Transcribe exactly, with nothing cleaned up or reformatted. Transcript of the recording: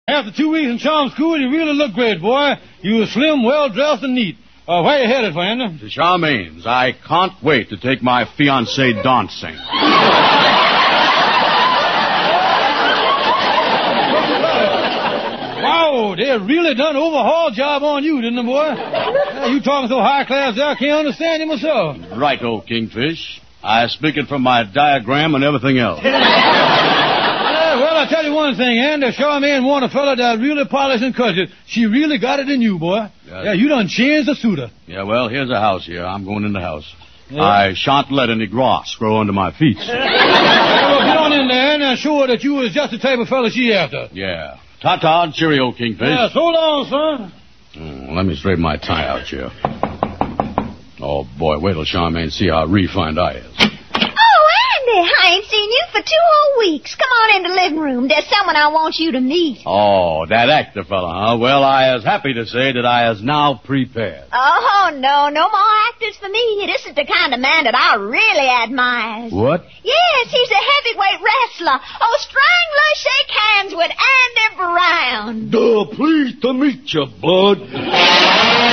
After two weeks in charm school, you really look great, boy. You were slim, well-dressed, and neat. Uh, where you headed, friend? To Charmaine's. I can't wait to take my fiancée dancing. Wow, they really done an overhaul job on you, didn't they, boy? Yeah, you talking so high class there, I can't understand you myself. Right, old Kingfish. I speak it from my diagram and everything else. Yeah, well, I'll tell you one thing, Andy. Charmaine want a fella that really polished and cultured. She really got it in you, boy. Yeah, yeah you done changed the suitor. Yeah, well, here's a house here. I'm going in the house. Yeah. I shan't let any grass grow under my feet. Yeah, well, get on in there and show her that you was just the type of fella she after. Yeah. Ta-ta, cheerio, Kingfish. Yeah, so long, son. Mm, let me straighten my tie out here. Oh, boy, wait till Charmaine see how refined I is. I ain't seen you for two whole weeks. Come on in the living room. There's someone I want you to meet. Oh, that actor fella, huh? Well, I is happy to say that I is now prepared. Oh, no, no more actors for me. This is the kind of man that I really admire. What? Yes, he's a heavyweight wrestler. Oh, Strangler, shake hands with Andy Brown. Duh, pleased to meet you, bud.